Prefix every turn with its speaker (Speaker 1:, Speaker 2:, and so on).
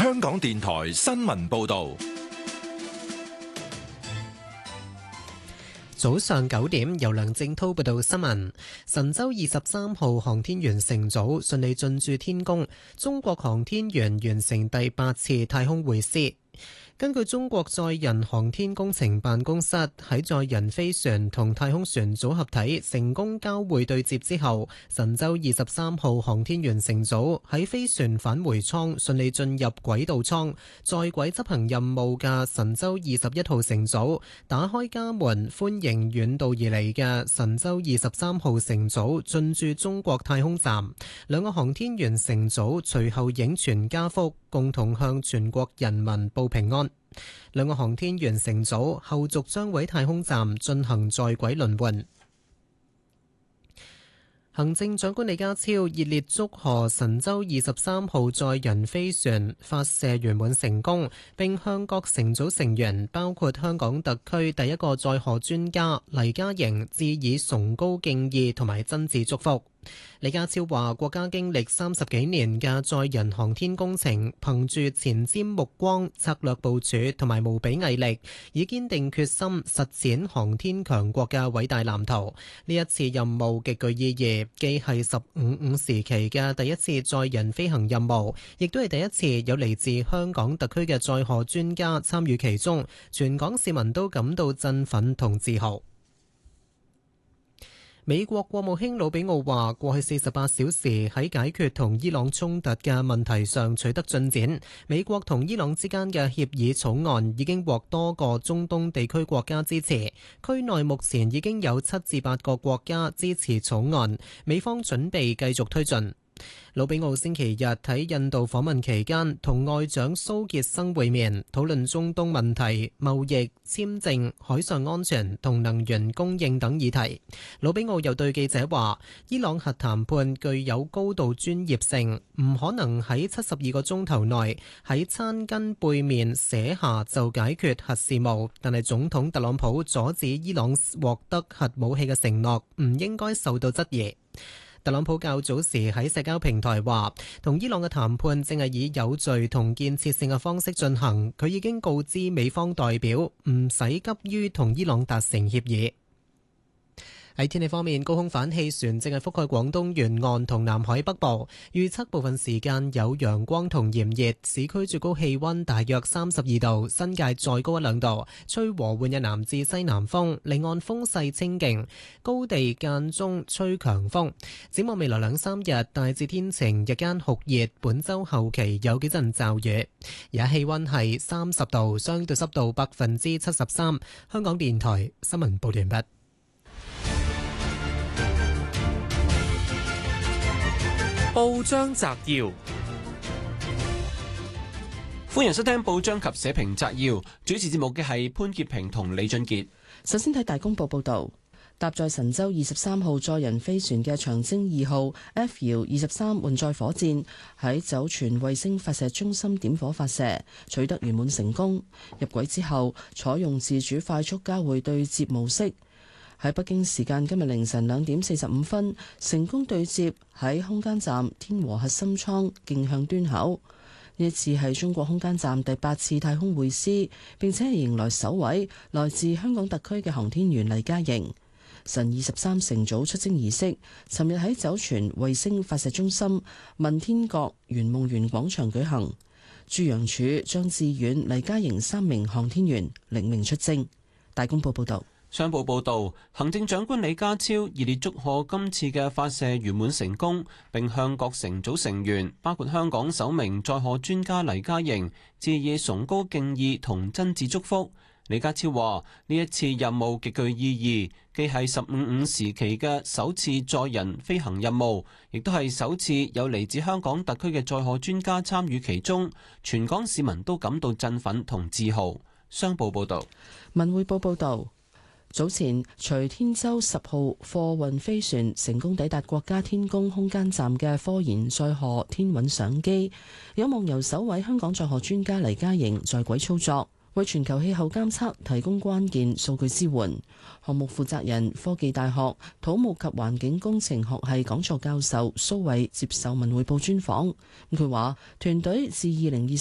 Speaker 1: 香港電台新聞報道。
Speaker 2: 早上9點，由梁正滔報道新聞。神舟23號航天員乘組順利進駐天宮，中國航天員完成第8次太空會師。根據中國載人航天工程辦公室喺載人飛船同太空船組合體成功交會對接之後，神舟23號航天員乘組喺飛船返回艙順利進入軌道艙，在軌執行任務嘅神舟21號乘組打開家門，歡迎遠道而嚟嘅神舟23號乘組進駐中國太空站。兩個航天員乘組隨後影全家福，共同向全國人民報平安。兩個航天員乘組後續將喺太空站進行在軌輪換。行政長官李家超熱烈祝賀神舟23號載人飛船發射圓滿成功，並向各乘組成員，包括香港特區第一個載荷專家黎嘉瑩致以崇高敬意同埋真摯祝福。李家超話：國家經歷30幾年嘅載人航天工程，憑住前瞻目光、策略部署同埋無比毅力，以堅定決心實踐航天強國嘅偉大藍圖。呢一次任務極具意義，既係10-5-5時期嘅第一次載人飛行任務，亦都係第一次有嚟自香港特區嘅載荷專家參與其中，全港市民都感到振奮同自豪。美國國務卿魯比奧話：過去48小時喺解決同伊朗衝突嘅問題上取得進展。美國同伊朗之間嘅協議草案已經獲多個中東地區國家支持，區內目前已經有7至8個國家支持草案。美方準備繼續推進。魯比奧星期日喺印度訪問期間，同外長蘇傑生會面，討論中東問題、貿易、簽證、海上安全同能源供應等議題。魯比奧又對記者話：伊朗核談判具有高度專業性，唔可能喺72個鐘頭內喺餐巾背面寫下就解決核事務。但係總統特朗普阻止伊朗獲得核武器嘅承諾，唔應該受到質疑。特朗普較早時喺社交平台話，同伊朗嘅談判正係以有序同建設性嘅方式進行。佢已經告知美方代表唔使急於同伊朗達成協議。喺天氣方面，高空反氣旋正係覆蓋廣東沿岸同南海北部，預測部分時間有陽光同炎熱，市區最高氣溫大約32度，新界再高1-2度，吹和緩嘅南至西南風，離岸風勢清勁，高地間中吹強風。展望未來2-3日，大致天晴，日間酷熱，本週後期有幾陣驟雨。而家氣溫係30度，相對濕度73%。香港電台新聞報完畢。
Speaker 3: 報章摘要，歡迎收聽報章及社評摘要。主持節目嘅係潘潔平同李俊傑。
Speaker 4: 首先睇大公報報道，搭載神舟23號載人飛船嘅長征2號 F 遙23運載火箭喺酒泉衛星發射中心點火發射，取得圓滿成功。入軌之後，採用自主快速交會對接模式。喺北京時間今日凌晨2點45分，成功對接喺空間站天和核心艙徑向端口。呢一次係中國空間站第8次太空會師，並且係迎來首位來自香港特區嘅航天員黎嘉瑩。神23乘組出征儀式，尋日喺酒泉衛星發射中心問天閣圓夢園廣場舉行。朱楊柱、張志遠、黎嘉瑩3名航天員領命出征。大公報報道。
Speaker 3: 商報報導，行政長官李家超熱烈祝賀今次嘅發射圓滿成功，並向各乘組成員，包括香港首名載荷專家黎嘉瑩，致以崇高敬意同真摯祝福。李家超話：呢一次任務極具意義，既係10-5-5時期嘅首次載人飛行任務，亦都係首次有嚟自香港特區嘅載荷專家參與其中，全港市民都感到振奮同自豪。商報報導。
Speaker 4: 文匯報報導。早前，隨天舟10號貨運飛船成功抵達國家天宮空間站嘅科研載荷天穩上機，有望由首位香港載荷專家黎嘉瑩在軌操作，為全球氣候監測提供關鍵數據支援。項目負責人科技大學土木及環境工程學系講座教授蘇偉接受文匯報專訪，佢話團隊自2024